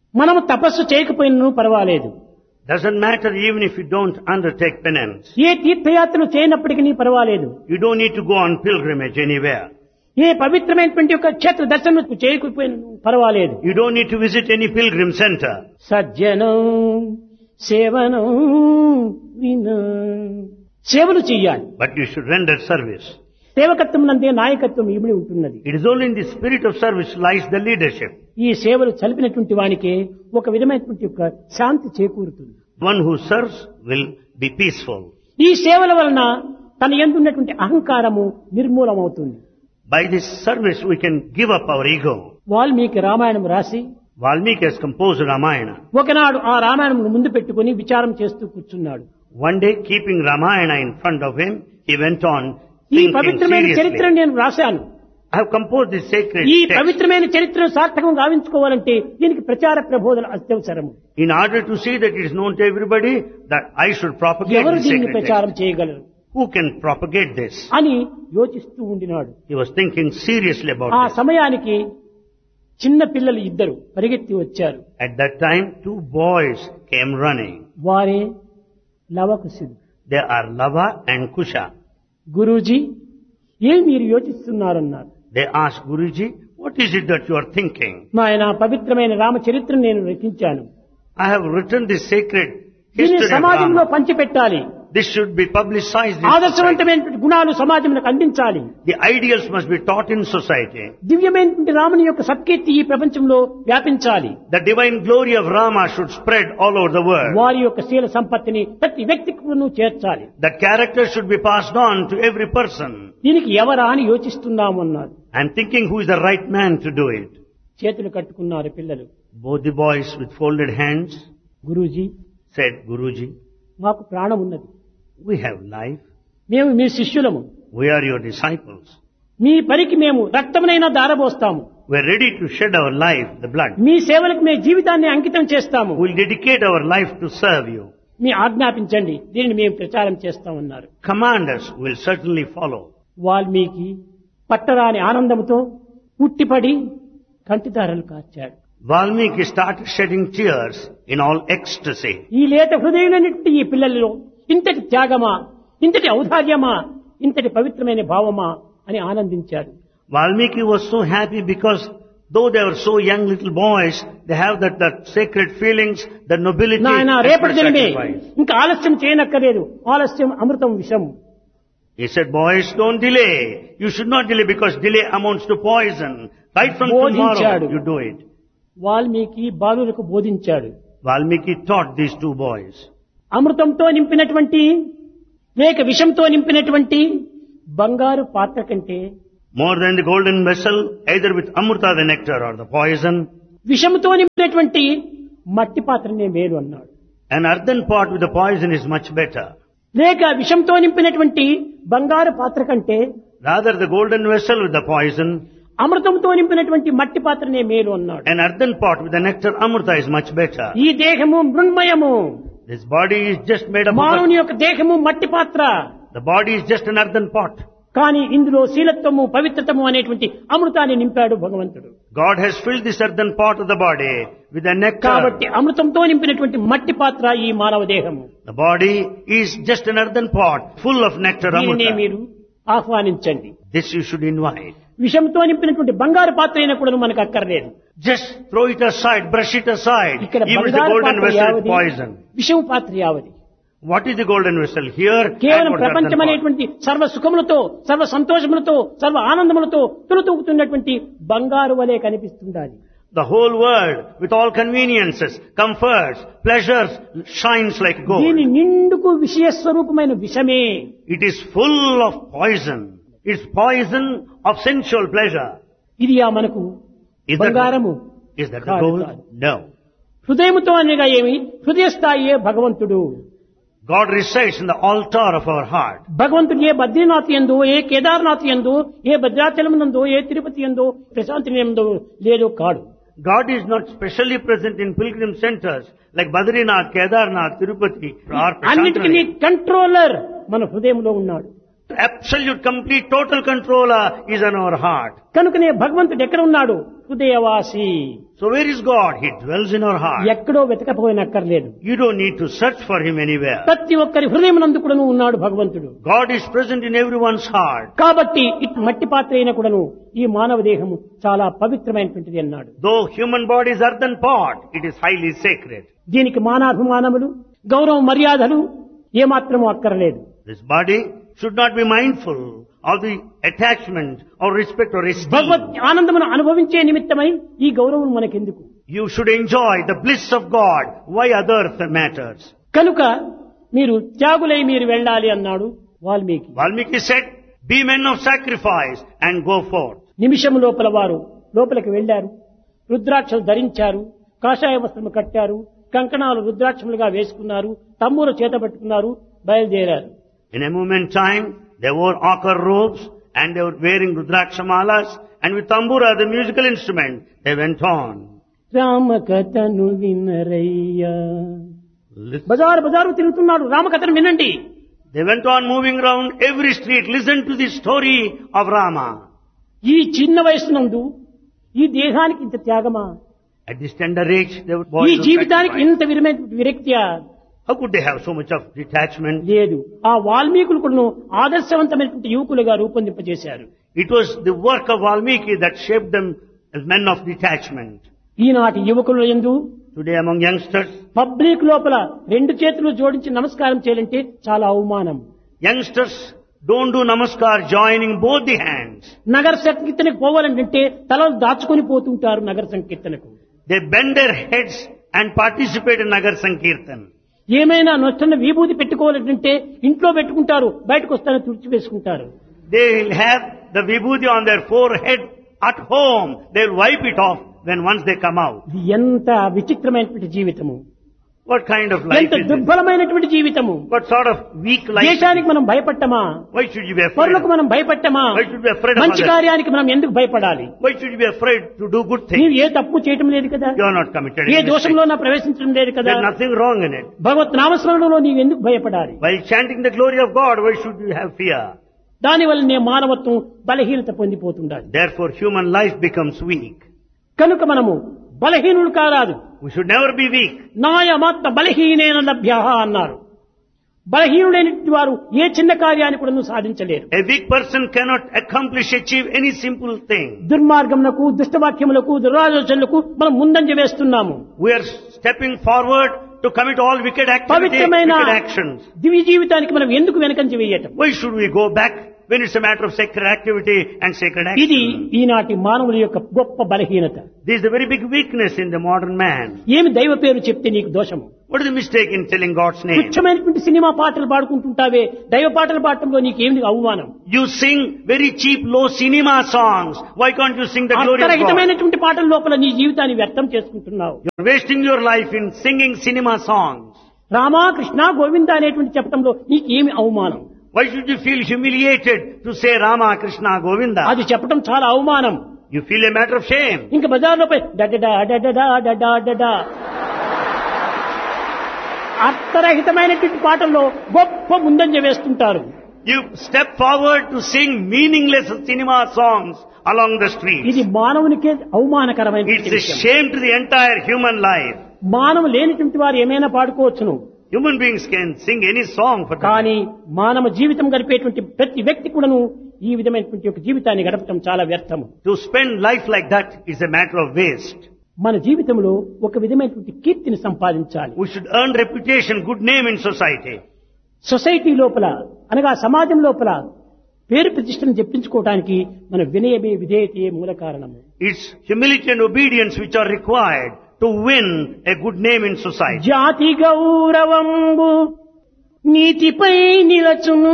మనము తపస్సు చేయకపోయినను పర్వాలేదు. Doesn't matter even if you don't undertake penance. ఏ తీర్థయాత్రలు చేయనప్పటికీ పర్వాలేదు. You don't need to go on pilgrimage anywhere. ఏ పవిత్రమైనటువంటి యొక్క క్షేత్ర దర్శనం చేయకపోయినను పర్వాలేదు. You don't need to visit any pilgrim center. సజ్జనం సేవనం వినా సేవలు చెయ్యాలి. But you should render service. సేవకత్వం నందే నాయకత్వం ఇమిడి ఉంటున్నది. It is only in the spirit of service lies the leadership. ఈ సేవలు చలిపినటువంటి వానికి ఒక విధమైనటువంటి యొక్క శాంతి చేకూరుతుంది. One who serves will be peaceful. ఈ సేవల వలన తన యందు ఉన్నటువంటి అహంకారము నిర్మూలమవుతుంది. By this service we can give up our ego. Valmiki Ramayanam రాసి Valmiki has composed Ramayana. ఒకనాడు ఆ రామాయణం ముందు పెట్టుకుని విచారం చేస్తూ కూర్చున్నాడు. One day, keeping Ramayana in front of him, he went on ఈ thinking పవిత్రమైన చరిత్రను seriously. నేను రాశాను. I have composed this sacred ఈ text. పవిత్రమైన చరిత్రను సార్థకం గావించుకోవాలంటే దీనికి ప్రచార ప్రబోధన అత్యవసరము. In order to see that it is known to everybody, that I should propagate ఎవరు this దీన్ని sacred ప్రచారం text. చేయగలరు Who can propagate this? అని యోచిస్తూ ఉండినాడు. He was thinking seriously about ఆ this. సమయానికి చిన్న పిల్లలు ఇద్దరు పరిగెత్తి వచ్చారు. At that time, two boys came running. వారే లవకుశులు. They are Lava and Kusha. Guruji ఏం మీరు యోచిస్తున్నారన్నారు. They asked Guruji, what is it that you are thinking? నాయన పవిత్రమైన రామ చరిత్రను నేను రచించాను. I have written this sacred దీన్ని history of సమాజంలో Rama. పంచిపెట్టాలి. This should be publicized in society. ఆదర్శవంతమైనటువంటి గుణాలు సమాజంలో అందించాలి. The ideals must be taught in society. దివ్యమైనటువంటి రాముని యొక్క సత్కీర్తి ఈ ప్రపంచంలో వ్యాపించాలి. The divine glory of Rama should spread all over the world. వారి యొక్క శీల సంపత్తిని ప్రతి వ్యక్తికి చేర్చాలి. That character should be passed on to every person. దీనికి ఎవరా అని యోచిస్తున్నాము అన్నారు. I am thinking who is the right man to do it. చేతులు కట్టుకున్నారు పిల్లలు. Both the boys with folded hands Guruji said, Guruji, మాకు ప్రాణం ఉన్నది. we have life. మేము మీ శిష్యులము. We are your disciples. మీ పనికి మేము రక్తమునైనా దారబోస్తాము. We are ready to shed our life, the blood. మీ సేవలకు మేము జీవితాన్ని అంకితం చేస్తాము. We will dedicate our life to serve you. మీ ఆజ్ఞాపించండి, దీనిని మేము ప్రచారం చేస్తామన్నారు. Command us, we will certainly follow. Valmiki పట్టరాని ఆనందంతో ఉట్టిపడి కంటిదారలు కార్చాడు. Valmiki started shedding tears in all ecstasy. ఈ లేత హృదయులన్నిటి ఈ పిల్లలలో ఇంతటి త్యాగమా, ఇంతటి ఔదార్యమా, ఇంతటి పవిత్రమైన భావమా అని ఆనందించాడు. Valmiki was so happy because though they were so young little boys, they have that sacred feelings, the nobility నాయన and రేపటి దినమే sacrifice. ఇంకా ఆలస్యం చేయనక్కర్లేదు. ఆలస్యం అమృతం విషం. He said, boys, don't delay. You should not delay because delay amounts to poison. Right from tomorrow, బోధించాడు. you do it. Valmiki బాలులకు బోధించాడు. Valmiki taught these two boys. అమృతంతో నింపినటువంటి లేక విషంతో నింపినటువంటి బంగారు పాత్ర కంటే More than the golden vessel, either with amrita, the nectar, or the poison, విషముతో నింపినటువంటి మట్టి పాత్రనే మేలు అన్నాడు. an earthen pot with the poison is much better. లేక విషంతో నింపినటువంటి బంగారు పాత్ర కంటే Rather, the golden vessel with the poison, అమృతంతో నింపినటువంటి మట్టి పాత్రనే మేలు అన్నాడు. an earthen pot with the nectar amrita is much better. ఈ దేహము మృణ్మయము. This body is just made up of మానవుని యొక్క దేహము మట్టి పాత్ర. the body is just an earthen pot. కానీ ఇందులో శీలత్వము పవిత్రతము అనేటువంటి అమృతాన్ని నింపాడు భగవంతుడు. God has filled this earthen pot of the body with the కాబట్టి nectar. అమృతంతో నింపినటువంటి మట్టి పాత్ర ఈ మానవ దేహము. The body is just an earthen pot full of nectar దీనినే amrita. మీరు ఆహ్వానించండి. This you should invite. విషంతో నింపినటువంటి బంగారు పాత్ర అయినా కూడా మనకు అక్కర్లేదు. Just throw it aside, brush it aside. ఇక్కడ Even the బంగారు golden పాత్ర vessel with యావది, poison. విషం పాత్ర యావది. What is the golden vessel? Here, కేవలం and what ప్రపంచం earthen pot. అనేటువంటి సర్వ సుఖములతో, సర్వ సంతోషములతో, సర్వ ఆనందములతో తులుతూగుతున్నటువంటి బంగారు వలె కనిపిస్తుండాలి. The whole world, with all conveniences, comforts, pleasures, shines like దీని gold. నిండుకు విషయ స్వరూపమైన విషమే. It is full of poison. It's poison of sensual pleasure. ఇది ఆ మనకు Is that, బంగారము is that the కాదు, gold? కాదు. No. హృదయముతో అనగా ఏమి? హృదయ స్థాయియే భగవంతుడు. God resides in the altar of our heart. భగవంతుడు ఏ బద్రీనాథ్ యందు, ఏ కేదార్నాథ్ యందు, ఏ భద్రాచలం నందు, ఏ తిరుపతి యందు, ప్రశాంతి యందు లేదో కాడు. God is not specially present in pilgrim centers like Badrinath, Kedarnath, Tirupati, or అన్నిటికీ Prashantani. కంట్రోలర్ మన హృదయంలో ఉన్నాడు. Absolute, complete, total controller is on our heart. కనుకనే భగవంతుడు ఎక్కడ ఉన్నాడు? హృదయవాసి. So where is God? He dwells in our heart. ఎక్కడో వెతకపోయినక్కర్లేదు. You don't need to search for Him anywhere. ప్రతి ఒక్కరి హృదయమునందు కూడాను ఉన్నాడు భగవంతుడు. God is present in everyone's heart. కాబట్టి ఇటు మట్టి పాత్ర అయిన కూడాను ఈ మానవ దేహము చాలా పవిత్రమైనటువంటిది అన్నాడు. Though human body is earthen pot, it is highly sacred. దీనికి మానాభిమానములు, గౌరవ మర్యాదలు ఏమాత్రము అక్కరలేదు. This body should not be mindful of the attachment or respect or esteem. భగవత్ ఆనందమును అనుభవించే నిమిత్తమై ఈ గౌరవం మనకెందుకు? You should enjoy the bliss of God. Why other matters? కనుక మీరు త్యాగులై మీరు వెళ్ళాలి అన్నాడు Valmiki. Valmiki said, be men of sacrifice and go forth. నిమిషం లోపల వారు లోపలికి వెళ్లారు. రుద్రాక్షలు ధరించారు, కాషాయ వస్త్రము కట్టారు, కంకణాలు రుద్రాక్షములుగా వేసుకున్నారు, తమ్ములు చేత పట్టుకున్నారు, బయలుదేరారు. In a moment time, they wore ochre robes and they were wearing rudrakshamalas, and with tambura, the musical instrument, they went on. రామకథను వినరయ్యా. బజారు తిరుగుతున్నాడు, రామకథను వినండి. They went on moving around every street, listen to the story of Rama. ఈ చిన్న వయసునందు ఈ దేహానికి ఇంత త్యాగమా? At this tender age, they would ఈ జీవితానికి ఇంత విరక్తియా? How could they have so much of detachment? లేదు. ఆ వాల్మీకులు కూడా ఆదర్శవంతమైనటువంటి యువకులుగా రూపొందింపజేశారు. It was the work of Valmiki that shaped them as men of detachment. ఈనాటి యువకుల యందు Today among youngsters, పబ్లిక్ లోపల రెండు చేతులు జోడించి నమస్కారం చేయాలంటే చాలా అవమానం. youngsters don't do namaskar joining both the hands. నగర సంకీర్తనకు పోవాలంటే తలలు దాచుకొని పోతుంటారు నగర సంకీర్తనకు. They bend their heads and participate in Nagar Sankirtan. ఏమైనా నొచ్చన్న విభూతి పెట్టుకోవాలంటే ఇంట్లో పెట్టుకుంటారు, బయటకు వస్తానే తుడిచివేసుకుంటారు. They will have the vibhuti on their forehead at home. They will wipe it off when once they come out. ఇది ఎంత విచిత్రమైనటువంటి జీవితము, What kind of life ఎంత is this? దుర్బలమైనటువంటి జీవితము. What sort of weak life? దేశానికి మనం భయపట్టమా? Why should you be afraid? పరులకు మనం భయపట్టమా? Why should you be afraid of మంచి others? కార్యానికి మనం ఎందుకు భయపడాలి? Why should you be afraid to do good నీవు things? ఏ తప్పు చేయటం లేదు కదా, You are not committed A any mistake. దోషంలో నా ప్రవేశించడం లేదు కదా. There is nothing wrong in it. భగవత్ నామస్మరణలో నీవు ఎందుకు భయపడాలి? While chanting the glory of God, why should you have fear? దానివల్లనే మానవత్వం బలహీనత పొందిపోతుండాలి. Therefore, human life becomes weak. కనుక మనము బలహీనులు కారాదు. We should never be weak. నాయమాత్మ బలహీనేన లభ్య అన్నారు. బలహీనుడైనటువంటి వారు ఏ చిన్న కార్యాన్ని కూడా సాధించలేరు. A weak person cannot achieve any simple thing. దుర్మార్గములకు, దుష్టవాక్యములకు, దురాలోచనలకు మనం ముందంజ వేస్తున్నాము. We are stepping forward to commit all wicked activities, పవిత్రమైన wicked actions. దివ్య జీవితానికి మనం ఎందుకు వెనకంజ వేయటం? Why should we go back when it's a matter of sacred activity and sacred ఇది action? ఈనాటి మానవుల యొక్క గొప్ప బలహీనత. This is a very big weakness in the modern man. ఏమి దైవ పేరు చెప్తే నీకు దోషము? What is the mistake in telling God's name? తుచ్చమైనటువంటి cinema పాటలు పాడుకుంటుంటావే, దైవ పాటలు పాడటంలో నీకేమి అవమానం? You sing very cheap, low cinema songs. Why can't you sing the glory of God? అర్థరహితమైనటువంటి పాటల లోపల నీ జీవితాన్ని వ్యర్థం చేసుకుంటున్నావు. You're wasting your life in singing cinema songs. Rama Krishna Govinda అనేటువంటి చెప్పడంలో నీకేమి అవమానం? Why should you feel humiliated to say Rama, Krishna, Govinda? అది చెప్పడం చాలా అవమానం. You feel a matter of shame. ఇంకా బజార్లో పోయి డడడా డడడా డడా డడా అర్థరహితమైనటువంటి పాటల్లో గొప్ప ముందంజ వేస్తుంటారు. You step forward to sing meaningless cinema songs along the street. ఇది మానవునికే అవమానకరమైన It's a shame to the entire human life. మానవు లేనిటువంటి వారు ఏమైనా పాడుకోవచ్చును, Human beings can sing any song for them. కానీ మానవ జీవితం గడిపేటువంటి ప్రతి వ్యక్తి కూడాను ఈ విధమైనటువంటి ఒక జీవితాన్ని గడపడం చాలా వ్యర్థము. To spend life like that is a matter of waste. మన జీవితంలో ఒక విధమైనటువంటి కీర్తిని సంపాదించాలి. We should earn reputation, good name in society. Society లోపల అనగా సమాజం లోపల పేరు ప్రతిష్టను చెప్పించుకోవడానికి మన వినయమే విధేయతే మూల కారణము. It's humility and obedience which are required to win a good name in society. జాతి గౌరవంబు నీతిపై నిలచును,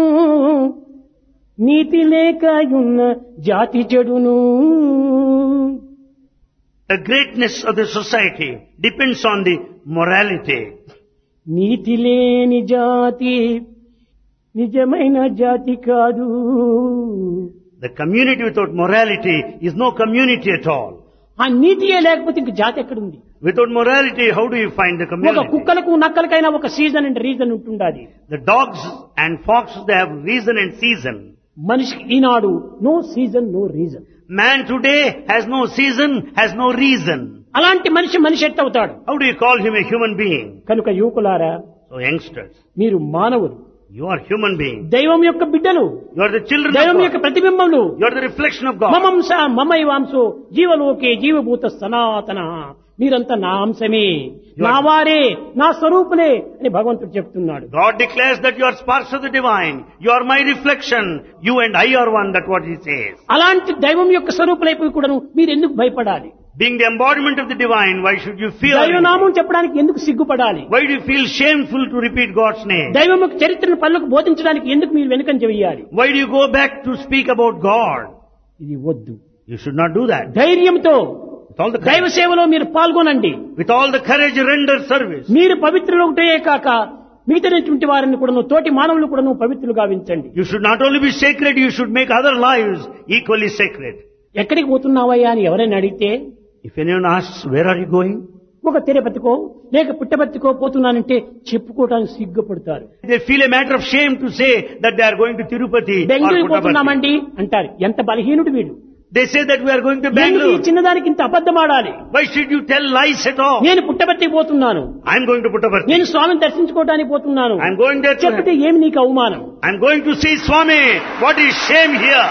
నీతి లేకయున్న జాతి చెడును. The greatness of the society depends on the morality. నీతి లేని జాతి నిజమైన జాతి కాదు. The community without morality is no community at all. ఆ నీతియే లేకపోతే ఇంక జాతి ఎక్కడుంది? Without morality, how do you find the ఒక community? కుక్కలకు నక్కలకైనా ఒక సీజన్ అండ్ రీజన్ ఉంటుండాలి. The dogs and foxes, they have reason and season. మనిషికి ఈనాడు no season no reason. Man today has no season, has no reason. అలాంటి మనిషి ఎట్టవుతాడు? How do you call him a human being? కనుక యువకులారా, So youngsters, మీరు మానవులు, you are human beings. దైవం యొక్క బిడ్డలు, You are the children దైవం of యొక్క God. ప్రతిబింబములు. You are the reflection of God. మమంస మమైవాంశో జీవలోకే జీవభూత సనాతన. మీరంతా నా అంశమే, నా వారే, నా స్వరూపులే అని భగవంతుడు చెప్తున్నాడు. God declares that you are sparks of the divine. You are my reflection. You and I are one. That's what he says. అలాంటి దైవం యొక్క స్వరూపులైపోయి కూడాను మీరు ఎందుకు భయపడాలి? Being the embodiment of the divine, why should you fear? దైవనామం చెప్పడానికి ఎందుకు సిగ్గుపడాలి? Why do you feel shameful to repeat God's name? దైవం యొక్క చరిత్రను పనులకు బోధించడానికి ఎందుకు మీరు వెనుకంజ వేయాలి? Why do you go back to speak about God? ఇది వద్దు. You should not do that. ధైర్యంతో With all the దైవ courage, సేవలో మీరు పాల్గొనండి. with all the courage, render service. మీరు పవిత్రులు ఒకటే కాక మిగతాటువంటి వారిని కూడాను, తోటి మానవులు కూడాను పవిత్రులు గావించండి. You should not only be sacred, you should make other lives equally sacred. ఎక్కడికి పోతున్నావయ్యా అని ఎవరైనా అడిగితే, If anyone asks, where are you going? ఒక తిరుపతికో లేక పుట్టపర్తికో పోతున్నానంటే చెప్పుకోవడానికి సిగ్గుపడతారు. They feel a matter of shame to say that they are going to Tirupati or Bengaluru Puttaparthi. పోతున్నామండి అంటారు. ఎంత బలహీనుడు వీడు. They say that we are going to ఎందుకు ఈ Bangalore. చిన్నదానికి ఇంత అబద్ధం ఆడాలి? Why should you tell lies at all? నేను పుట్టపర్తికి పోతున్నాను, I am going to Puttaparthi. నేను స్వామిని దర్శించుకోవడానికి పోతున్నాను I am going there to... చెప్పితే ఏమి నీకు అవమానం? I am going to see Swami. What is shame here?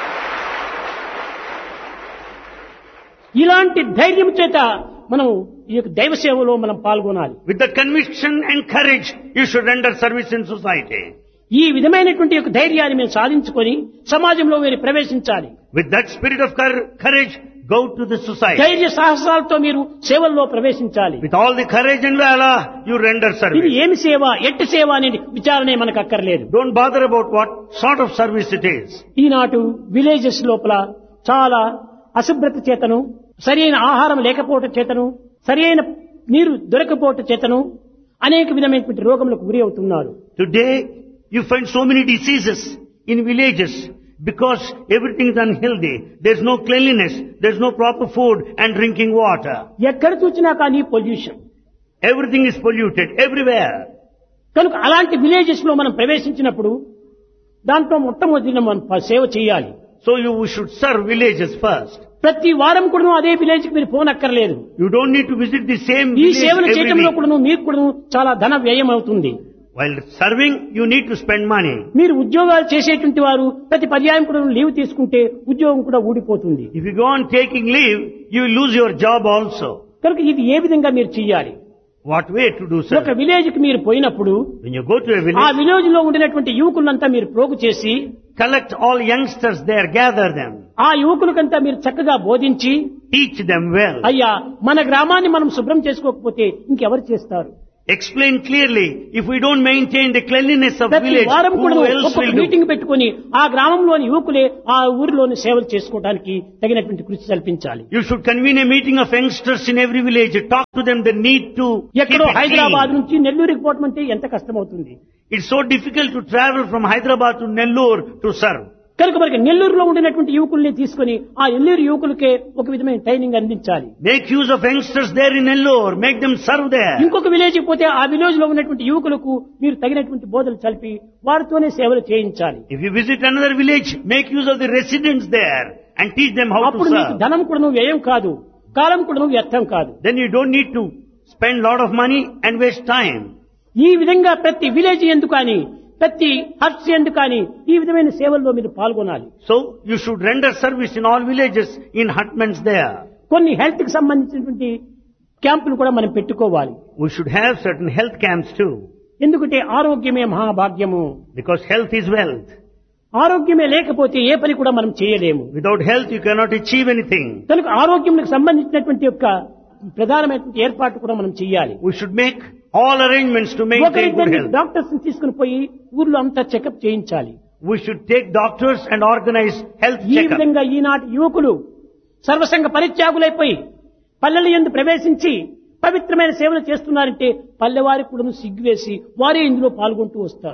ఇలాంటి ధైర్యం చేత మనం ఈ యొక్క దైవ సేవలో మనం పాల్గొనాలి. With that conviction and courage, you should render service in society. ఈ విధమైనటువంటి యొక్క ధైర్యాన్ని మేము సాధించుకొని సమాజంలో మీరు ప్రవేశించాలి. With that spirit of courage, go to the society. ధైర్య సాహసాలతో మీరు సేవల్లో ప్రవేశించాలి. With all the courage and valor, you render ఇది service. ఏమి సేవ, ఎట్టి సేవ అనే విచారణే మనకు అక్కర్లేదు. Don't bother about what sort of service it is. ఈనాటి విలేజెస్ లోపల చాలా అశుభ్రత చేతను, సరైన ఆహారం లేకపోవటం చేతను, సరైన నీరు దొరకపోవటం చేతను అనేక విధమైనటువంటి రోగములకు గురి అవుతున్నారు. Today, you find so many diseases in villages because everything is unhealthy. There's no cleanliness, there's no proper food and drinking water. ఎక్కడ చూసినా కానీ pollution. Everything is polluted everywhere. కనుక అలాంటి విలేజెస్ లో మనం ప్రవేశించినప్పుడు దాంట్లో మొట్టమొదటి మనం సేవ చేయాలి. So you should serve villages first. ప్రతి వారం కూడా అదే విలేజ్ కి మీరు పోనక్కర్లేదు. You don't need to visit the same ఈ village సేవలు every చేయడంలో week. కూడా మీకు కూడా చాలా ధన వ్యయం అవుతుంది. While serving, you need to spend money. మీరు ఉద్యోగాలు చేసేటువంటి వారు ప్రతి పర్యాయం కూడా లీవ్ తీసుకుంటే ఉద్యోగం కూడా ఊడిపోతుంది. If you go on taking leave, you will lose your job also. కనుక ఇది ఏ విధంగా మీరు చేయాలి? What way to do ఒక service? విలేజ్ కి మీరు పోయినప్పుడు When you go to a ఆ village, విలేజ్ లో ఉండినటువంటి యువకులంతా మీరు ప్రోగు చేసి collect all youngsters there, gather them, ఆ యువకులకంతా మీరు చక్కగా బోధించి, teach them well. అయ్యా మన గ్రామాన్ని మనం శుభ్రం చేసుకోకపోతే ఇంకెవరు చేస్తారు? Explain clearly, if we don't maintain the cleanliness of ప్రతి village, వారం కూడా who else ఒక్కొక్క will do? మీటింగ్ పెట్టుకుని ఆ గ్రామంలోని యువకులే ఆ ఊరిలోని సేవలు చేసుకోవడానికి తగినటువంటి కృషి కల్పించాలి. You should convene a meeting of youngsters in every village, talk to them the need to keep ఎక్కడో it హైదరాబాద్ clean. నుంచి నెల్లూరుకి పోవటం అంటే ఎంత కష్టమవుతుంది. It's so difficult to travel from Hyderabad to Nellore to serve. కనుక మనకి నెల్లూరులో ఉండినటువంటి యువకుల్ని తీసుకుని ఆ నెల్లూరు యువకులకే ఒక విధమైన ట్రైనింగ్ అందించాలి. Make use of youngsters there in Nellore, make them serve there. ఇంకొక విలేజ్ పోతే ఆ విలేజ్ లో ఉన్నటువంటి యువకులకు మీరు తగినటువంటి బోధలు చల్పి వారితోనే సేవలు చేయించాలి. If you visit another village, make use of the residents there and teach them how to అప్పుడు మీకు serve. ధనం కూడా వ్యయం కాదు, కాలం కూడా వ్యర్థం కాదు. Then you don't need to spend lot of money and waste time. ఈ విధంగా ప్రతి విలేజ్ ఎందుకు కానీ ప్రతి హట్స్ ఎందుకు కానీ ఈ విధమైన సేవల్లో మీరు పాల్గొనాలి. So you should render service in all villages, in hutments there. కొన్ని హెల్త్ కి సంబంధించినటువంటి క్యాంపులు కూడా మనం పెట్టుకోవాలి. We should have certain health camps too, ఎందుకంటే ఆరోగ్యమే మహాభాగ్యము. because health is wealth. ఆరోగ్యమే లేకపోతే ఏ పని కూడా మనం చేయలేము. Without health you cannot achieve anything. కనుక ఆరోగ్యంకి సంబంధించినటువంటి యొక్క ప్రధానమైనటువంటి ఏర్పాటు కూడా మనం చేయాలి. We should make all arrangements to maintain good health. Doctors తీసుకుని పోయి ఊర్లో అంతా చెకప్ చేయించాలి. We should take doctors and organize health ఈ checkup. విధంగా ఈనాటి యువకులు సర్వసంగ పరిత్యాగులైపోయి పల్లెల యందు ప్రవేశించి పవిత్రమైన సేవలు చేస్తున్నారంటే పల్లెవారికి కూడా సిగ్గువేసి వారే ఇందులో పాల్గొంటూ వస్తారు.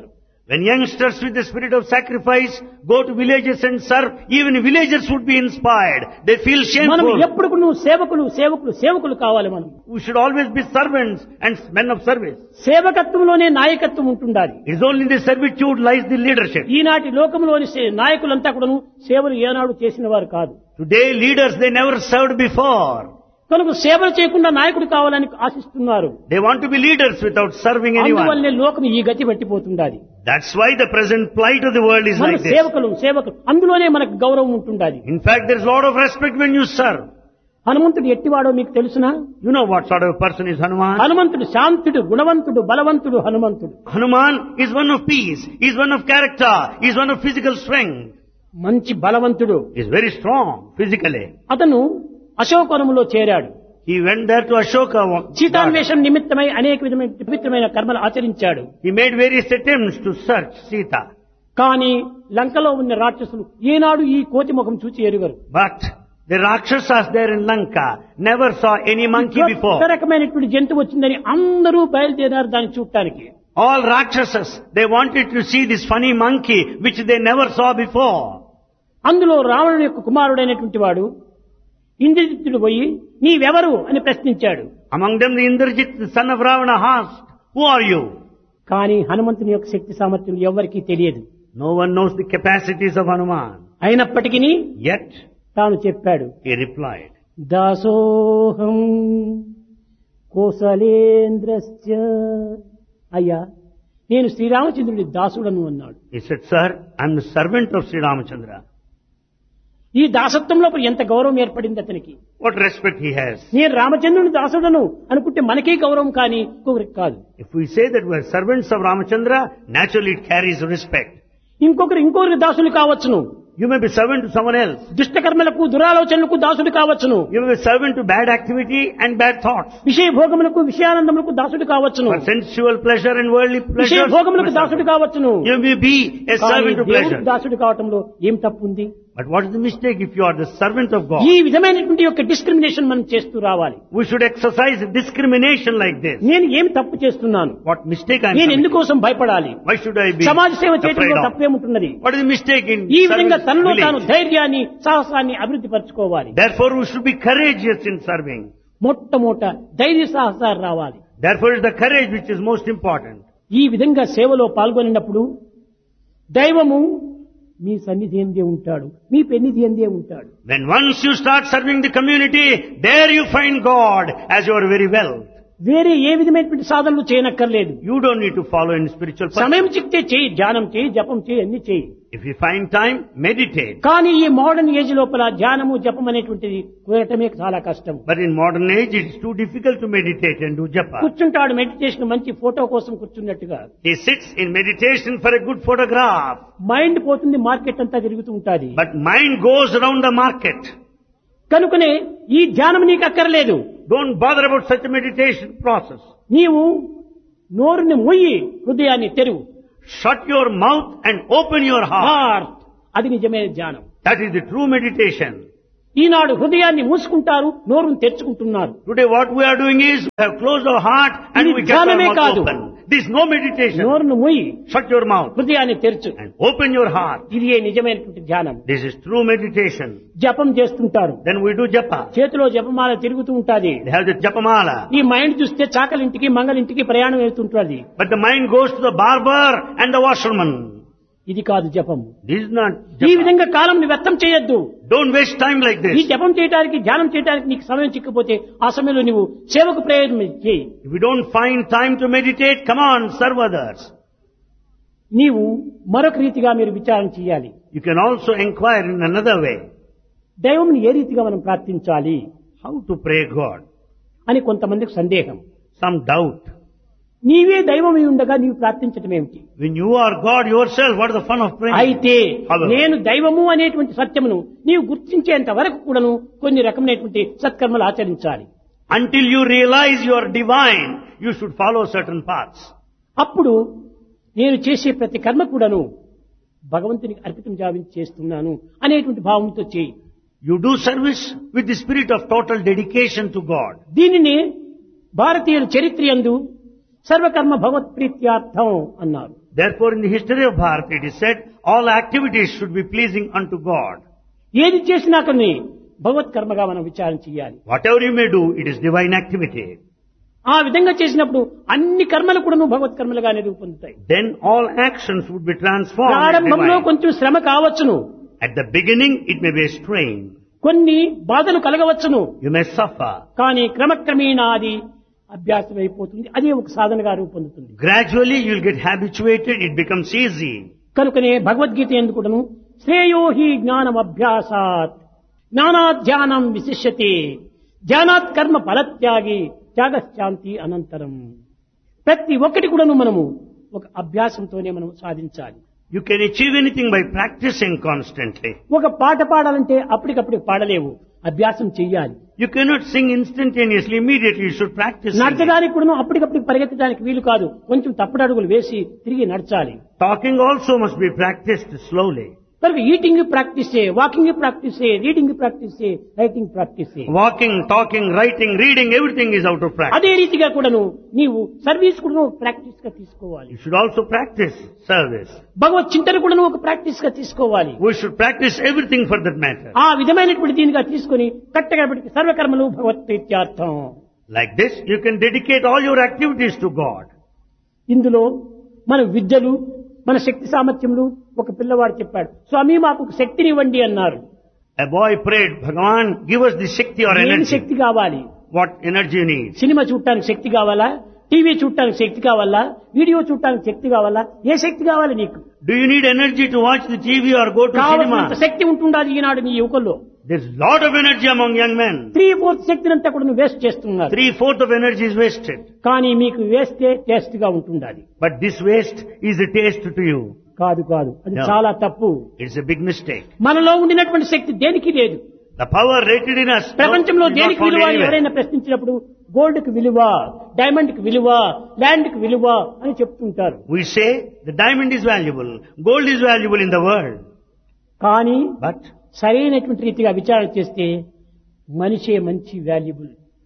When youngsters with the spirit of sacrifice go to villages and serve, even villagers would be inspired. They feel మనం shameful. ఎప్పుడు నువ్వు సేవకులు కావాలి. మనం We should always be servants and men of service. సేవకత్వంలోనే నాయకత్వం ఉంటుండాలి. It is only in the servitude lies the leadership. ఈనాటి లోకంలోని నాయకులంతా కూడాను సేవలు ఏనాడు చేసిన వారు కాదు. Today leaders, they never served before. కనుక సేవలు చేయకుండా నాయకుడు కావాలని ఆశిస్తున్నారు. They want to be leaders without serving anyone. అందువల్లనే లోకం ఈ గతి పట్టిపోతుండాలి. That's why the present plight of the world is మన like this. సేవకులు అందులోనే మనకు గౌరవం ఉంటుండాలి. In fact, there's a lot of respect when you serve. హనుమంతుడు ఎట్టివాడో మీకు తెలుసునా? You know what sort of a person is Hanuman? హనుమంతుడు శాంతుడు, గుణవంతుడు, బలవంతుడు. హనుమంతుడు Hanuman is one of peace, is one of character, is one of physical strength. మంచి బలవంతుడు. Is very strong physically. అతను అశోకవనములో చేరాడు. He went there to Ashoka. సీతాన్వేషణ నిమిత్తమై అనేక విధమైన పవిత్రమైన కర్మలు ఆచరించాడు. He made various attempts to search Sita. కానీ లంకలో ఉన్న రాక్షసులు ఏనాడు ఈ కోతి ముఖం చూచి ఎరుగరు. But the Rakshasas there in Lanka never saw any monkey before. కొత్త రకమైనటువంటి జంతువు వచ్చిందని అందరూ బయలుదేరారు దాన్ని చూడటానికి. All Rakshasas, they wanted to see this funny monkey which they never saw before. అందులో రావణుని యొక్క కుమారుడైనటువంటి వాడు ఇంద్రజిత్తుడు పోయి నీవెవరు అని ప్రశ్నించాడు. Among them the Indrajit, the son of Ravana, asked, "Who are you?" కానీ హనుమంతుని యొక్క శక్తి సామర్థ్యం ఎవరికీ తెలియదు. No one knows the capacities of Hanuman. అయినప్పటికీ Yet, తాను చెప్పాడు, he replied, దాసోహం కోసలేంద్రస్య. అయ్యా, నేను శ్రీరామచంద్రుడి దాసుడను అన్నాడు. he said, "Sir, I am the servant of Sri Ramachandra." ఈ దాసత్వంలో ఎంత గౌరవం ఏర్పడింది అతనికి. What respect he has. నేను రామచంద్రుని దాసుడను అనుకుంటే మనకే గౌరవం, కానీ ఇంకొకరికి కాదు. If we say that we are servants of Ramachandra, naturally it carries respect. ఇంకొకరికి దాసులు కావచ్చును. You may be servant to someone else. దుష్టకర్మలకు దురాలోచనలకు దాసుడు కావచ్చును. You may be servant to bad activity and bad thoughts. విషయ భోగములకు విషయానందములకు దాసుడు కావచ్చును. For sensual pleasure and worldly విషయ pleasure. భోగములకు దాసుడు కావచ్చును. You may be a servant to pleasure. దాసుడు కావటంలో ఏం తప్పు ఉంది? But what is the mistake if you are the servant of God? ఈ విధమైనటువంటి యొక్క డిస్క్రిమినేషన్ మనం చేస్తూ రావాలి. We should exercise discrimination like this. నేను ఏం తప్పు చేస్తున్నాను? What mistake I am నేను committing? ఎందుకోసం భయపడాలి? Why should I be సమాజ సేవ afraid చేయడంలో of? తప్పేముంటున్నది? What is the mistake in ఈ విధంగా service తనలో తాను village? ధైర్యాన్ని సాహసాన్ని అభివృద్ధి పరచుకోవాలి. Therefore we should be courageous in serving. మొట్టమొదట ధైర్య సాహసాలు రావాలి. Therefore is the courage which is most important. ఈ విధంగా సేవలో పాల్గొనినప్పుడు దైవము మీ సన్నిధి ఎందే ఉంటాడు, మీ పెన్నిధి ఎందే ఉంటాడు. When once you start serving the community, there you find God as your very wealth. వేరే ఏ విధమైనటువంటి సాధనలు చేయనక్కర్లేదు. You don't need to follow in spiritual path. సమయం చిక్తే చేయి, ధ్యానం చేయి, జపం చేయి, అన్ని చేయి. If you find time, meditate. కానీ ఈ మోడర్న్ ఏజ్ లోపల ధ్యానము జపం అనేటువంటిది కుదరటమే చాలా కష్టం. But in modern age, it's too difficult to meditate and do japa. కూర్చుంటాడు మెడిటేషన్ మంచి ఫోటో కోసం కూర్చున్నట్టుగా. He sits in meditation for a good photograph. Mind పోతుంది, మార్కెట్ అంతా తిరుగుతూ ఉంటాది. But mind goes around the market. కనుకనే ఈ ధ్యానం నీకు అక్కర్లేదు. Don't bother about such a meditation process. నీవు నోరుని మొయ్యి, హృదయాన్ని తెరువు. Shut your mouth and open your heart. Heart, అది నిజమైన ధ్యానం. That is the true meditation. ఈనాడు హృదయాన్ని మూసుకుంటారు, నోరును తెరుచుకుంటున్నారు. Today what we are doing is we have closed our heart and ఇది we kept our ధ్యానమే mouth కాదు. open. This is no meditation. నోరును మొయ్యి, Shut your mouth హృదయాన్ని తెరచు. and open your heart. ఇది నిజమైనటువంటి ధ్యానం. This is true meditation. జపం చేస్తుంటారు, Then we do japa. చేతిలో జపమాల తిరుగుతూ ఉంటాది. They have the japamala. ఈ మైండ్ చూస్తే చాకలింటికి మంగళింటికి ప్రయాణం వెళ్తుంటుంది. But the mind goes to the barber and the washerman. ఇది కాదు జపం. This is not ఈ japa. విధంగా కాలం వ్యర్థం చేయొద్దు. Don't waste time like ఈ this. జపం చేయడానికి ధ్యానం చేయడానికి నీకు సమయం చిక్కపోతే ఆ సమయంలో నువ్వు సేవకు ప్రయోజనం చేయి. If you don't find time to meditate, come on, serve others. నీవు మరొక రీతిగా మీరు విచారణ చేయాలి. You can also inquire in another way. దైవంని ఏ రీతిగా మనం ప్రార్థించాలి How to pray God. అని కొంతమందికి సందేహం. Some doubt. నీవే దైవమై ఉండగా నీవు ప్రార్థించటం ఏమిటి? When you are God yourself, what is the fun of praying? అయితే However, నేను దైవము అనేటువంటి సత్యమును నీవు గుర్తించేంత వరకు కూడాను కొన్ని రకమైనటువంటి సత్కర్మలు ఆచరించాలి. until you realize you are divine, you should follow certain paths. అప్పుడు నేను చేసే ప్రతి కర్మ కూడాను భగవంతునికి అర్పితం చేస్తున్నాను అనేటువంటి భావంతో చేయి. You do service with the spirit of total dedication to God. దీనిని భారతీయుల చరిత్ర యందు సర్వకర్మ భగవత్ ప్రీత్యార్థం అన్నారు. Therefore, in the history of Bharata, it is said, all activities should be pleasing unto God. ఏది చేసినా కానీ భగవత్ కర్మగా మనం విచారణ చేయాలి. Whatever you may do, it is divine activity. ఆ విధంగా చేసినప్పుడు అన్ని కర్మలు కూడా భగవత్ కర్మలుగానే రూపొందుతాయి. Then all actions would be transformed as ప్రారంభంలో divine. కొంచెం శ్రమ కావచ్చును, At the beginning, it may be a strain. కొన్ని బాధలు కలగవచ్చును, You may suffer. కానీ క్రమక్రమేణా అది అభ్యాసం అయిపోతుంది. అదే ఒక సాధనగా రూపొందుతుంది. Gradually, you will get habituated. It becomes easy. కనుకనే భగవద్గీత ఎందుకును శ్రేయో హి జ్ఞానం అభ్యాసాత్ జ్ఞానాత్ ధ్యానం విశిష్యతే ధ్యానాత్ కర్మ ఫలత్యాగి త్యాగశాంతి అనంతరం. ప్రతి ఒక్కటి కూడాను మనము ఒక అభ్యాసంతోనే మనం సాధించాలి. You can achieve anything by practicing constantly. ఒక పాట పాడాలంటే అప్పటికప్పుడు పాడలేవు, అభ్యాసం చెయ్యాలి. You cannot sing instantaneously, immediately. You should practice singing. నడచడానికి కూడా అప్పటికప్పుడు పరిగెత్తడానికి వీలు కాదు, కొంచెం తప్పుడు అడుగులు వేసి తిరిగి నడచాలి. Talking also must be practiced slowly. కనుక ఈటింగ్ ప్రాక్టీస్ చేయి, వాకింగ్ ప్రాక్టీస్ చేయి, రీడింగ్ ప్రాక్టీస్ చేయి, రైటింగ్ ప్రాక్టీస్ చేయి. Walking, talking, writing, reading, everything is out of practice. అదే రీతిగా కూడాను నీవు సర్వీస్ కూడా ప్రాక్టీస్ గా తీసుకోవాలి. You should also practice service. భగవత్ చింతన కూడా ఒక ప్రాక్టీస్ గా తీసుకోవాలి. We should practice everything for that matter. ఆ విధమైనటువంటి దీనిగా తీసుకుని కట్టగబడి సర్వకర్మలు భగవత్ ప్రీత్యార్థం. Like this, you can dedicate all your activities to God. ఇందులో మన విద్యలు, మన శక్తి సామర్థ్యములు, ఒక పిల్లవాడు చెప్పాడు, స్వామి మాకు ఒక శక్తినివ్వండి అన్నారు. A boy prayed, Bhagavan, give us the Shakti or ఏం energy. శక్తి కావాలి? What energy you need? Cinema చూడటానికి శక్తి కావాలా? టీవీ చూడటానికి శక్తి కావాలా? వీడియో చూడటానికి శక్తి కావాలా? ఏ శక్తి కావాలి నీకు? Do you need energy to watch the TV or go to కావాల్సినంత cinema? శక్తి ఉంటుండాలి ఈనాడు నీ యువకుల్లో. There's lot of energy among young men. 3/4 శక్తినంతా కూడా నువ్వు వేస్ట్ చేస్తున్నారు. 3/4 of energy is wasted. కానీ మీకు వేస్తే టేస్ట్ గా ఉంటుండాలి. But this waste is a taste to you. కాదు కాదు, అది No. చాలా తప్పు. It's a big mistake. మనలో ఉండినటువంటి శక్తి దేనికి లేదు. The power rated in us ప్రపంచంలో is not దేనికి found విలువ అని anywhere. ఎవరైనా ప్రశ్నించినప్పుడు గోల్డ్ కి విలువ, డైమండ్ కి విలువ, ల్యాండ్ కి విలువ అని చెప్తుంటారు. We say the diamond is valuable, gold is valuable in the world. కానీ But సరైనటువంటి రీతిగా విచారణ చేస్తే మనిషే మంచి valuable.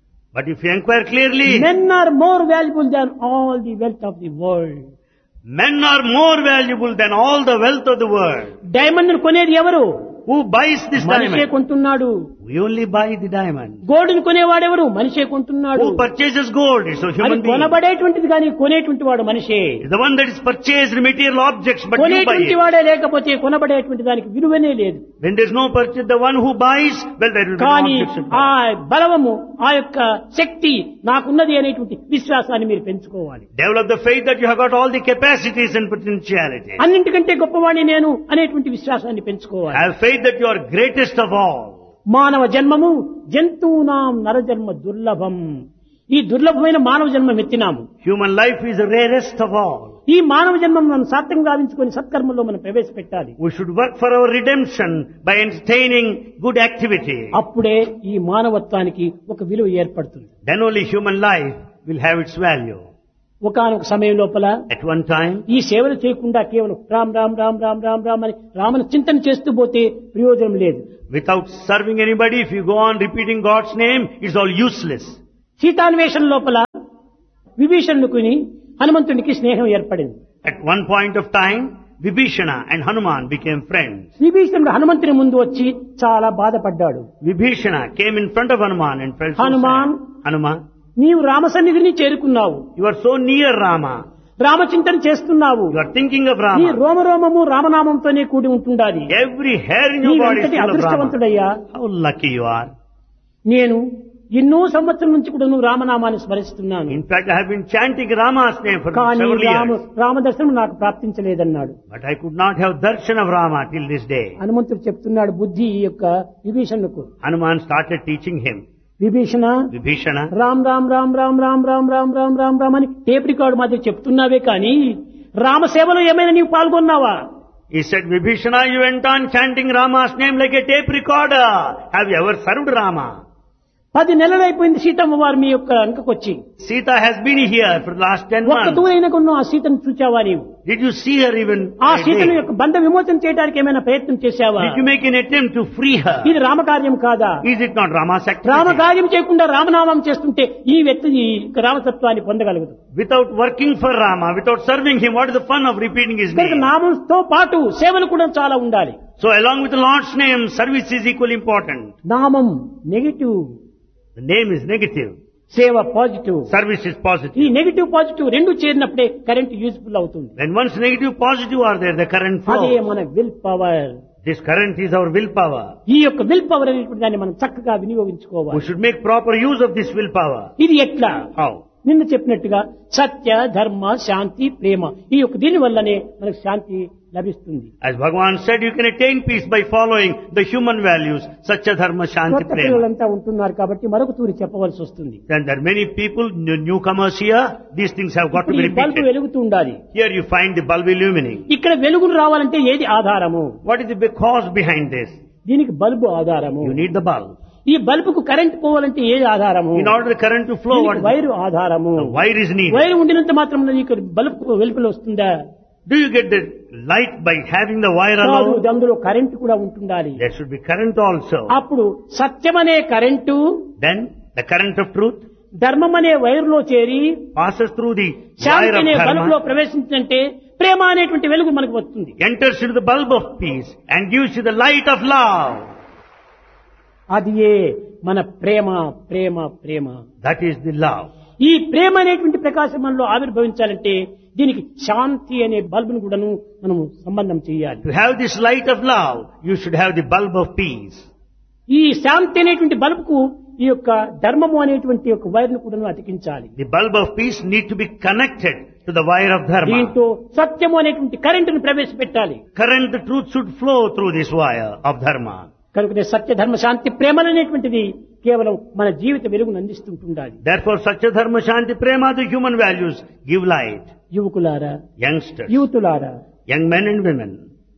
if you inquire clearly, men are more valuable than all the wealth of the world. men are more valuable than all the wealth of the world. Diamond కొనేది ఎవరు? Who buys this మనిషే diamond? కొంటున్నాడు. We only buy the diamond. Gold ని కొనేవాడెవరు? మనిషే కొంటున్నాడు. Who purchases gold? It's a అది human being. కొనబడేటువంటిది కానీ కొనేటువంటి వాడు మనిషే. It's the one that is purchased material objects, but you buy కొనేటువంటి it. వాడే లేకపోతే కొనబడేటువంటి దానికి విలువనే లేదు. When there's no purchase, the one who buys, well, there will be no కానీ objects. ఆ బలము, ఆ యొక్క శక్తి నాకున్నది అనేటువంటి విశ్వాసాన్ని మీరు పెంచుకోవాలి. Develop the faith that you have got all the capacities and potentiality. అన్నింటికంటే గొప్పవాణి నేను అనేటువంటి విశ్వాసాన్ని పెంచుకోవాలి. Have faith that you are greatest of all. మానవ జన్మము జంతువునాం నరజన్మ దుర్లభం. ఈ దుర్లభమైన మానవ జన్మం ఎత్తినాము. Human life is the rarest of all. ఈ మానవ జన్మం మనం సార్థకం గావించుకొని సత్కర్మలో మనం ప్రవేశపెట్టాలి. We should work for our redemption by entertaining good activity. అప్పుడే ఈ మానవత్వానికి ఒక విలువ ఏర్పడుతుంది. Then only human life will have its value. ఒకానొక సమయం లోపల At one time, ఈ సేవలు చేయకుండా కేవలం రామ్ రామ్ రామ్ రామ్ రామ్ రామ్ అని రామను చింతన చేస్తూ పోతే ప్రయోజనం లేదు. without serving anybody, if you go on repeating God's name, it's all useless. సీతాన్వేషణ లోపల విభీషణుకుని హనుమంతునికి స్నేహం ఏర్పడింది. At one point of time, Vibhishana and Hanuman became friends. విభీషణుడు హనుమంతుని ముందు వచ్చి చాలా బాధపడ్డాడు. Vibhishana came in front of Hanuman and felt so Hanuman. sad. Hanuman, నీవు రామ సన్నిధిని చేరుకున్నావు, you are so near Rama. రామచింతన చేస్తున్నావు. You are thinking of నీ Rama. రోమరోమము రామనామంతోనే కూడి ఉంటుండాలి. Every hair in your body is నీవెంతటి full of Rama. అదృష్టవంతుడయ్యా. How lucky you are. నేను ఎన్నో సంవత్సరం నుంచి కూడా నువ్వు రామనామాన్ని స్మరిస్తున్నాను. In fact, I have been chanting Rama's name for కానీ several years. రామదర్శనం నాకు ప్రాప్తించలేదన్నాడు. But I could not have darshan of Rama till this day. హనుమంతుడు చెప్తున్నాడు బుద్ధి ఈ యొక్క విభీషణుకు, Hanuman started teaching him. Vibhishana Vibhishana, Ram Ram Ram Ram Ram Ram Ram Ram Ram Ram అని టేప్ రికార్డు మాదిరి చెప్తున్నావే కానీ రామసేవలో ఏమైనా నీవు పాల్గొన్నావా? he said, Vibhishana, you went on chanting Rama's name like a tape recorder. Have you ever served Rama? 10 నెలలు అయిపోయింది సీతమ్మ వారు మీ యొక్క అంకకొచ్చి. Sita has been here for the last 10 ఒక్క months. దూరైన కొన్న ఆ సీతను చూచావా నీవు? Did you see her even ఆ a సీతను day? యొక్క బంధ విమోచన చేయడానికి ఏమైనా ప్రయత్నం చేశావా? Did you make an attempt to free her? ఇది రామకార్యం కాదా? Is it not Rama's activity? రామకార్యం చేయకుండా రామనామం చేస్తుంటే ఈ వ్యక్తి ఈ రామతత్వాన్ని పొందగలగదు. Without working for Rama, without serving him, what is the fun of repeating his కనుక name? నామంతో పాటు సేవలు కూడా చాలా ఉండాలి. So along with the Lord's name, service is equally important. నామం negative, The name is negative. సేవ పాజిటివ్. Service is positive. ఈ నెగిటివ్ పాజిటివ్ రెండు చేరినప్పుడే కరెంట్ యూజ్ఫుల్ అవుతుంది. When once negative, positive are there, the current అదే flows. మన will power. This current is our willpower. ఈ యొక్క will power అనేటువంటి దాన్ని మనం చక్కగా వినియోగించుకోవాలి. We should make proper use of this willpower. ఇది ఎట్లా? How? నిన్న చెప్పినట్టుగా సత్య, ధర్మ, శాంతి, ప్రేమ ఈ యొక్క దీని వల్లనే మనకు శాంతి లభిస్తుంది. As Bhagavan said, you can attain peace by following the human values, Satya, Dharma, Shanti, కొత్త Prema. పిల్లలంతా ఉంటున్నారు కాబట్టి మరొక తూరి చెప్పవలసి వస్తుంది. Then there are many people, newcomers here, these things have got to ఇప్పుడు be ఈ బల్బు repeated. వెలుగుతూ ఉండాలి. Here you find the bulb illuminating. ఇక్కడ వెలుగును రావాలంటే ఏది ఆధారము? What is the cause behind this? దీనికి బల్బు ఆధారము. You need the bulb. ఈ బల్బుకు కరెంట్ పోవాలంటే ఏది ఆధారము? In order the current to flow, what దీనికి is వైరు ఆధారము. the wire is needed. Wire ఉండినంత మాత్రం నీకు బల్బు వెలుపులు వస్తుందా? Do you get the light by having the wire కాదు, alone? అందులో కరెంట్ కూడా ఉంటుండాలి. There should be current also. అప్పుడు సత్యం అనే current Then the current of truth ధర్మం అనే వైరులో చేరి passes through the wire Shanti of అనే బల్బులో dharma, ప్రవేశించంటే ప్రేమ అనేటువంటి వెలుగు మనకు వస్తుంది. enters into the bulb of peace and gives you the light of love. అది మన ప్రేమ ప్రేమ ప్రేమ. That is the love. ఈ ప్రేమ అనేటువంటి ప్రకాశం మనలో ఆవిర్భవించాలంటే దీనికి శాంతి అనే బల్బును కూడాను మనము సంబంధం చేయాలి. To have this light of love, you should have the bulb of peace. ఈ శాంతి అనేటువంటి బల్బుకు ఈ యొక్క ధర్మము అనేటువంటి యొక్క వైర్ను కూడాను అతికించాలి. The bulb of peace need to be connected to the wire of dharma. దీంతో సత్యము అనేటువంటి కరెంటును ప్రవేశపెట్టాలి. Current, the truth should flow through this wire of dharma. కనుక సత్య ధర్మ శాంతి ప్రేమలు అనేటువంటిది కేవలం మన జీవిత వెలుగును అందిస్తుంటుండాలి. Therefore, Satya, Dharma, Shanti, Prema, the human values, give light. యువకులారా, Youngsters, యూతులారా, young men and women,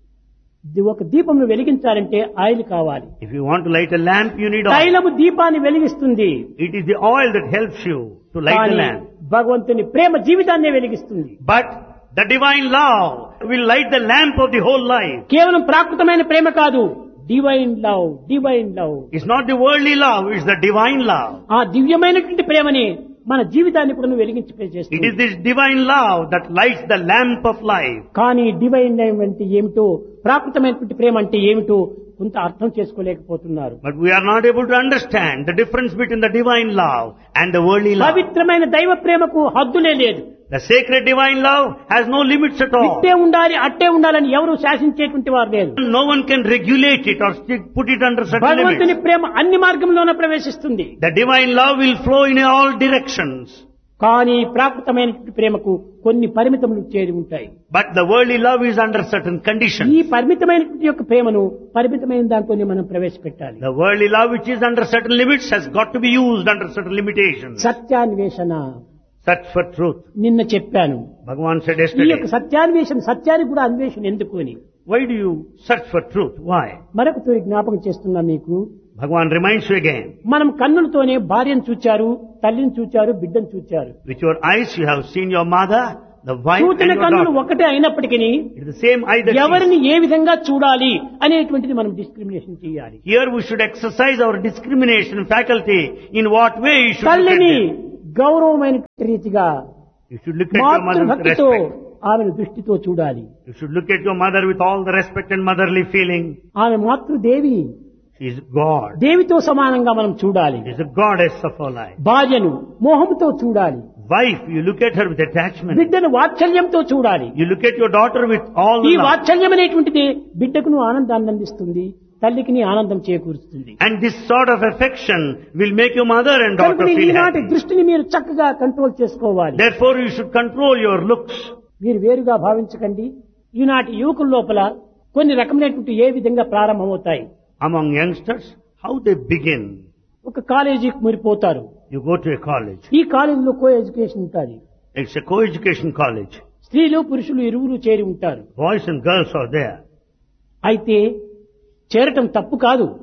ఒక దీపంను వెలిగించాలంటే ఆయిల్ కావాలి. if you want to light a lamp, you need oil. తైలము దీపాన్ని వెలిగిస్తుంది. It is the oil that helps you to light the కానీ lamp. భగవంతుని ప్రేమ జీవితాన్నే వెలిగిస్తుంది. But the divine love will light the lamp of the whole life. కేవలం ప్రాకృతమైన ప్రేమ కాదు, divine love. Divine love It's not the worldly love, it's the divine love. ఆ దివ్యమైనటువంటి ప్రేమని మన జీవితాన్ని కూడా వెలిగించి It చేస్తుంది. is this divine love that lights the lamp of life. కానీ డివైన్ లవ్ అంటే ఏమిటో, ప్రాకృతమైనటువంటి ప్రేమ అంటే ఏమిటో కొంత అర్థం చేసుకోలేకపోతున్నారు. But we are not able to understand the difference between the divine love and the worldly love. పవిత్రమైన దైవ ప్రేమకు హద్దులే లేదు. The sacred divine love has no limits at all. ఇట్టే ఉండాలి అట్టే ఉండాలని ఎవరు శాసించేటువంటి వారు లేరు. No one can regulate it or put it under certain భగవంతుని limits. ప్రేమ అన్ని మార్గంలోనే ప్రవేశిస్తుంది. The divine love will flow in all directions. కానీ ప్రాకృతమైనటువంటి ప్రేమకు కొన్ని పరిమితములు చేరి ఉంటాయి. But the worldly love is under certain ఈ conditions. పరిమితమైనటువంటి యొక్క ప్రేమను పరిమితమైన దాంతోనే మనం ప్రవేశపెట్టాలి. The worldly love which is under certain limits has got to be used under certain limitations. సత్యాన్వేషణ Search for truth. నిన్న చెప్పాను. Bhagavan said ఈ yesterday, యొక్క సత్యాన్వేషణ, సత్యానికి కూడా అన్వేషణ ఎందుకు అని why do you search for truth? Why? మరొక తూరి జ్ఞాపకం చేస్తున్నా మీకు. Bhagavan reminds you again. మనం కన్నులతోనే భార్యను చూచారు, తల్లిని చూచారు, బిడ్డను చూచారు. With your eyes you have seen your mother, the wife and చూచిన your కన్నులు daughter. ఒకటే అయినప్పటికీ It is the same eye that sees. ఎవరిని ఏ విధంగా చూడాలి అనేటువంటిది మనం డిస్క్రిమినేషన్ చేయాలి. Here we should exercise our discrimination faculty. In what way you should look at తల్లిని them. గౌరవమైన రీతిగా You should look at your mother with మాతృభక్తితో respect. ఆమెను దృష్టితో చూడాలి. You should look at your mother with all the respect and motherly feeling. ఆమె మాతృదేవి, She is God. దేవితో సమానంగా మనం చూడాలి. She is the goddess of our life. భార్యను మోహంతో చూడాలి. Wife, you look at her with attachment. బిడ్డను వాత్సల్యంతో చూడాలి. You look at your daughter with all ఈ the love. వాత్సల్యం అనేటువంటిది బిడ్డకును ఆనందాన్ని అందిస్తుంది, తల్లికి ఆనందం చేకూరుస్తుంది. And this sort of affection will make your mother and daughter కనుక feel ఈనాటి happy. దృష్టిని మీరు చక్కగా కంట్రోల్ చేసుకోవాలి. Therefore, you should control your looks. మీరు వేరుగా భావించకండి. ఈనాటి యువకుల లోపల కొన్ని రకమైనటువంటి ఏ విధంగా ప్రారంభమవుతాయి. Among youngsters, how they begin. ఒక కాలేజీకి మీరు పోతారు. You go to a college. ఈ కాలేజీలో కో ఎడ్యుకేషన్ ఉంటుంది. It's a co-education college. స్త్రీలు పురుషులు ఇరువురు చేరి ఉంటారు. Boys and girls are there. అయితే చేరటం తప్పు కాదు.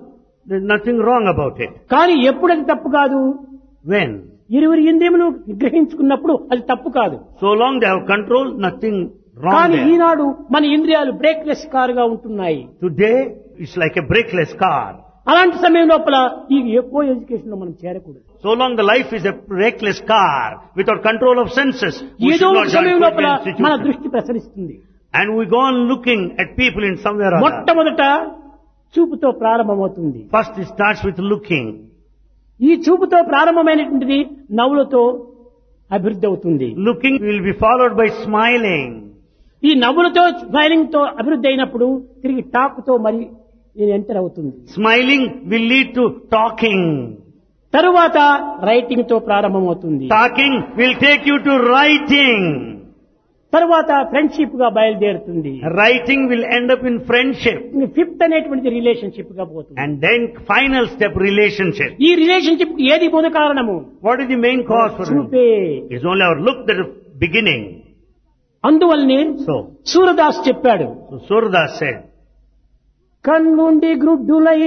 There's nothing wrong about it. కానీ ఎప్పుడది తప్పు కాదు? When? ఇరువురి ఇంద్రియములు నిగ్రహించుకున్నప్పుడు అది తప్పు కాదు. So long they have control, nothing wrong కానీ there. ఈనాడు మన ఇంద్రియాలు బ్రేక్లెస్ కారుగా ఉంటున్నాయి. Today, it's like a brakeless car. అలాంటి సమయం లోపల ఈ ఎక్కువ ఎడ్యుకేషన్ లో మనం చేరకూడదు. So long the life is a brakeless car without control of senses. We ఏదో should ఒక not join సమయం లోపల Christian మన institutions. దృష్టి ప్రసరిస్తుంది. And we go on looking at people in somewhere or other. మొట్టమొదట చూపుతో ప్రారంభమవుతుంది. First it starts with looking. ఈ చూపుతో ప్రారంభమైనటువంటిది నవ్వులతో అభివృద్ధి అవుతుంది. Looking will be followed by smiling. ఈ నవ్వులతో స్మైలింగ్ తో అభివృద్ధి అయినప్పుడు తిరిగి టాక్ తో మరి ఎంటర్ అవుతుంది. Smiling will lead to talking. తరువాత రైటింగ్ తో ప్రారంభమవుతుంది. Talking will take you to writing. తరువాత ఫ్రెండ్షిప్ గా బయలుదేరుతుంది. Writing will end up in friendship. Fifth అనేటువంటిది రిలేషన్షిప్ గా పోతుంది. And then final step, relationship. ఈ రిలేషన్షిప్ ఏది మూల కారణము? What is the main cause for it? చూపే. It's only our look that is beginning. అందువల్లనే So సూరదాస్ చెప్పాడు, Surdas said, కన్నుండి గ్రుడ్డులై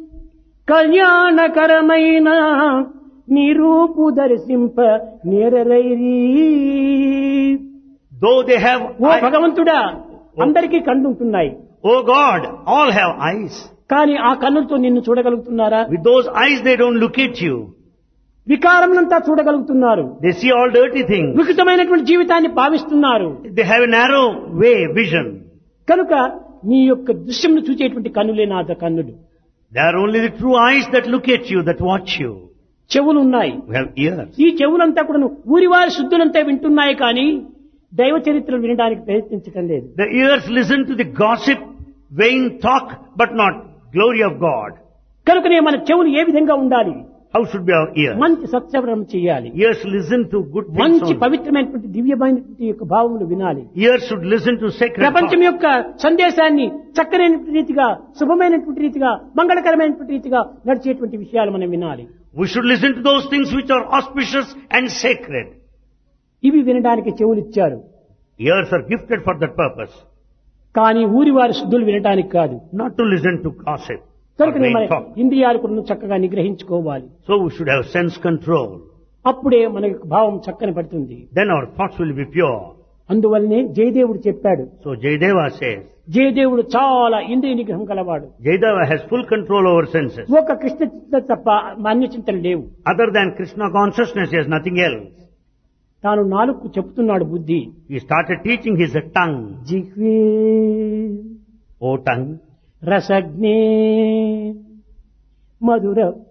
కళ్యాణకరమైన నిరూపు దర్శింప నేరరైరీ. though they have oh eyes, భగవంతుడా, అందరికీ కన్నుంటున్నాయి, oh God, all have eyes. కానీ ఆ కన్నులతో నిన్ను చూడగలుగుతున్నారా? With those eyes they don't look at you. వికారమునంతా చూడగలుగుతున్నారు, They see all dirty things. వికృతమైనటువంటి జీవితాన్ని భావిస్తున్నారు. They have a narrow way, vision. కనుక నీ యొక్క దృశ్యంను చూచేటువంటి కన్నులే నా కన్నులు. They are only the true eyes that look at you, that watch you. చెవులు ఉన్నాయి, We have ears. ఈ చెవులంతా కూడా ఊరివారి శుద్ధులంతా వింటున్నాయి, కానీ దైవ చరిత్రలు వినడానికి ప్రయత్నించటం లేదు. The ears listen to the gossip, vain talk, but not glory of God. కనుకనే మన చెవులు ఏ విధంగా ఉండాలి? How should be our ears? మంచి సత్సవరం చేయాలి, Ears listen to good things మంచి only. పవిత్రమైనటువంటి దివ్యమైనటువంటి యొక్క భావములు వినాలి. Ears should listen to sacred ప్రపంచం thoughts. యొక్క సందేశాన్ని చక్కనైనటువంటి రీతిగా, శుభమైనటువంటి రీతిగా, మంగళకరమైనటువంటి రీతిగా నడిచేటువంటి విషయాలు మనం వినాలి. We should listen to those things which are auspicious and sacred. ఇవి వినడానికి చెవులు ఇచ్చారు, Ears are gifted for that purpose, కానీ ఊరివారి శుద్ధులు వినడానికి కాదు. not to listen to gossip or కనుకనే vain మన talk. ఇంద్రియాలు కూడా చక్కగా నిగ్రహించుకోవాలి. So we should have sense control. అప్పుడే మన యొక్క భావం చక్కని పడుతుంది. Then our thoughts will be pure. అందువల్లనే జయదేవుడు చెప్పాడు, So Jayadeva says, జయదేవుడు చాలా ఇంద్రియ నిగ్రహం కలవాడు. Jayadeva has full control over senses. ఒక కృష్ణ చింత తప్ప అన్య చింతలు లేవు. Other than Krishna consciousness, he has nothing else. తాను నాలుగు చెప్తున్నాడు బుద్ధి. He started teaching his tongue. జిహ్వే O tongue, రసజ్ఞే Mathura